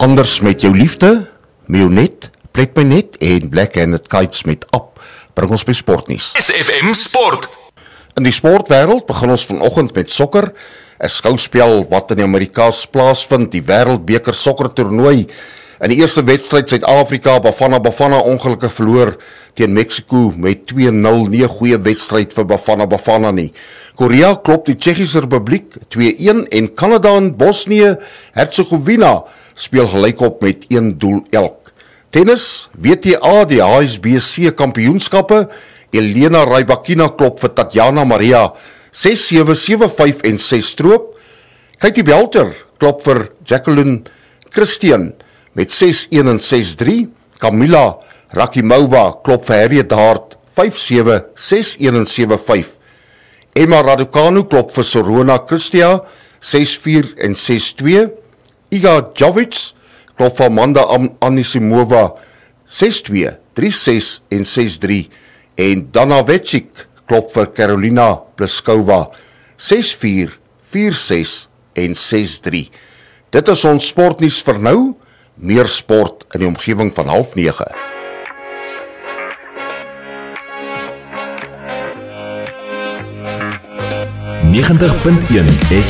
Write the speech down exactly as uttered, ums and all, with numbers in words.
Anders met jou liefde, Meonet, Pret my net en Black Handed Kites met App, bring ons by sportnuus. S F M Sport. In die sportwêreld begin ons vanoggend met sokker, 'n skouspel wat in die Amerika's plaasvind, die Wêreldbeker sokkertoernooi. In die eerste wedstryd Suid-Afrika, Bafana Bafana ongelukkig verloor teen Mexico met twee nul, nie 'n goeie wedstryd vir Bafana Bafana nie. Korea klop die Tsjechiese Republiek twee een en Kanada en Bosnië Herzegovina speel gelykop met een doel elk. Tennis, W T A die H S B C kampioenskappe, Elena Rybakina klop vir Tatjana Maria ses sewe, sewe vyf en ses stroop. Katie Belter klop vir Jacqueline Christian met ses een en ses drie. Kamila Rakimova klop vir Harriet Hart vyf sewe, ses een en sewe vyf. Emma Raducanu klop vir Sorona Cristia ses vier en ses twee. Iga Jovic klop vir Amanda Anisimova ses twee, drie ses en ses drie. En Dana Vecik klop vir Carolina Pliskova ses vier, vier ses en ses drie. Dit is ons sportnuus vir nou. Meer sport in die omgewing van half nege. negentig punt een S